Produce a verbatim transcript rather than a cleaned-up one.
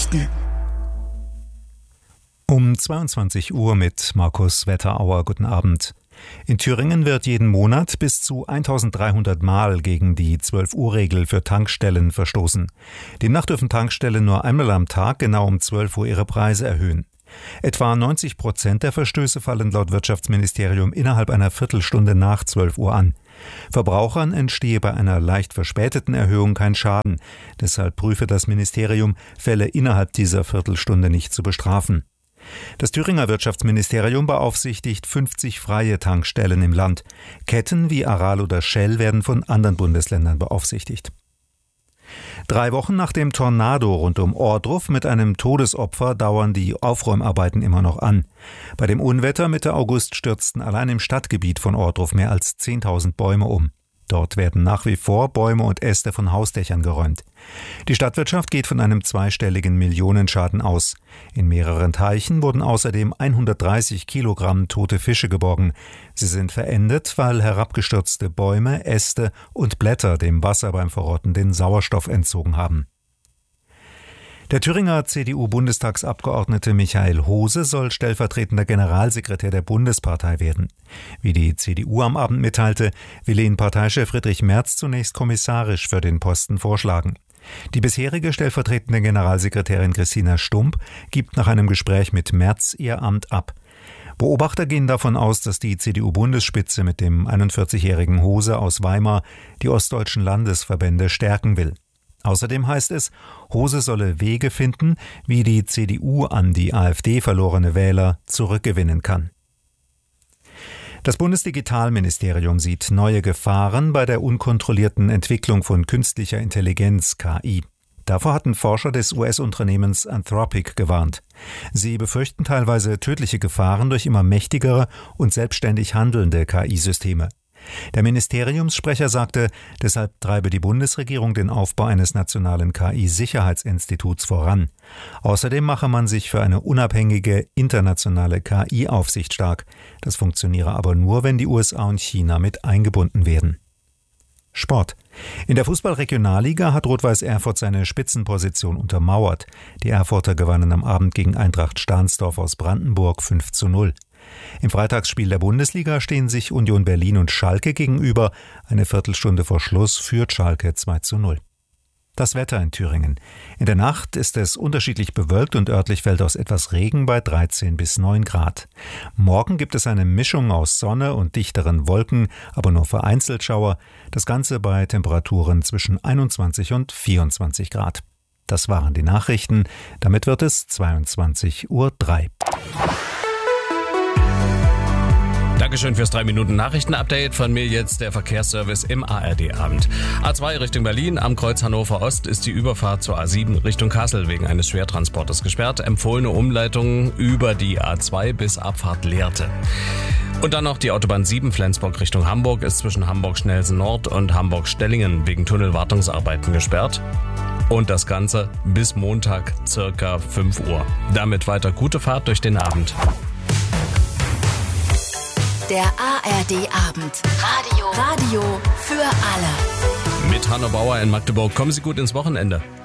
Nachrichten. Um zweiundzwanzig Uhr mit Markus Wetterauer. Guten Abend. In Thüringen wird jeden Monat bis zu eintausenddreihundert Mal gegen die zwölf-Uhr-Regel für Tankstellen verstoßen. Demnach dürfen Tankstellen nur einmal am Tag genau um zwölf Uhr ihre Preise erhöhen. Etwa neunzig Prozent der Verstöße fallen laut Wirtschaftsministerium innerhalb einer Viertelstunde nach zwölf Uhr an. Verbrauchern entstehe bei einer leicht verspäteten Erhöhung kein Schaden. Deshalb prüfe das Ministerium, Fälle innerhalb dieser Viertelstunde nicht zu bestrafen. Das Thüringer Wirtschaftsministerium beaufsichtigt fünfzig freie Tankstellen im Land. Ketten wie Aral oder Shell werden von anderen Bundesländern beaufsichtigt. Drei Wochen nach dem Tornado rund um Ohrdruf mit einem Todesopfer dauern die Aufräumarbeiten immer noch an. Bei dem Unwetter Mitte August stürzten allein im Stadtgebiet von Ohrdruf mehr als zehntausend Bäume um. Dort werden nach wie vor Bäume und Äste von Hausdächern geräumt. Die Stadtwirtschaft geht von einem zweistelligen Millionenschaden aus. In mehreren Teichen wurden außerdem hundertdreißig Kilogramm tote Fische geborgen. Sie sind verendet, weil herabgestürzte Bäume, Äste und Blätter dem Wasser beim Verrotten den Sauerstoff entzogen haben. Der Thüringer C D U-Bundestagsabgeordnete Michael Hose soll stellvertretender Generalsekretär der Bundespartei werden. Wie die C D U am Abend mitteilte, will ihn Parteichef Friedrich Merz zunächst kommissarisch für den Posten vorschlagen. Die bisherige stellvertretende Generalsekretärin Christina Stump gibt nach einem Gespräch mit Merz ihr Amt ab. Beobachter gehen davon aus, dass die C D U-Bundesspitze mit dem einundvierzigjährigen Hose aus Weimar die ostdeutschen Landesverbände stärken will. Außerdem heißt es, Hose solle Wege finden, wie die C D U an die AfD verlorene Wähler zurückgewinnen kann. Das Bundesdigitalministerium sieht neue Gefahren bei der unkontrollierten Entwicklung von künstlicher Intelligenz K I. Davor hatten Forscher des U S-Unternehmens Anthropic gewarnt. Sie befürchten teilweise tödliche Gefahren durch immer mächtigere und selbstständig handelnde K I-Systeme. Der Ministeriumssprecher sagte, deshalb treibe die Bundesregierung den Aufbau eines nationalen K I-Sicherheitsinstituts voran. Außerdem mache man sich für eine unabhängige internationale K I-Aufsicht stark. Das funktioniere aber nur, wenn die U S A und China mit eingebunden werden. Sport. In der Fußball-Regionalliga hat Rot-Weiß Erfurt seine Spitzenposition untermauert. Die Erfurter gewannen am Abend gegen Eintracht Stahnsdorf aus Brandenburg fünf zu null. Im Freitagsspiel der Bundesliga stehen sich Union Berlin und Schalke gegenüber. Eine Viertelstunde vor Schluss führt Schalke zwei zu null. Das Wetter in Thüringen. In der Nacht ist es unterschiedlich bewölkt und örtlich fällt aus etwas Regen bei dreizehn bis neun Grad. Morgen gibt es eine Mischung aus Sonne und dichteren Wolken, aber nur vereinzelt Schauer. Das Ganze bei Temperaturen zwischen einundzwanzig und vierundzwanzig Grad. Das waren die Nachrichten. Damit wird es zweiundzwanzig Uhr drei. Dankeschön fürs drei Minuten Nachrichten-Update. Von mir jetzt der Verkehrsservice im A R D-Abend. A zwei Richtung Berlin, am Kreuz Hannover Ost ist die Überfahrt zur A sieben Richtung Kassel wegen eines Schwertransportes gesperrt. Empfohlene Umleitung über die A zwei bis Abfahrt Lehrte. Und dann noch die Autobahn sieben Flensburg Richtung Hamburg ist zwischen Hamburg-Schnelsen Nord und Hamburg-Stellingen wegen Tunnelwartungsarbeiten gesperrt. Und das Ganze bis Montag circa fünf Uhr. Damit weiter gute Fahrt durch den Abend. Der A R D-Abend. Radio. Radio für alle. Mit Hanno Bauer in Magdeburg. Kommen Sie gut ins Wochenende.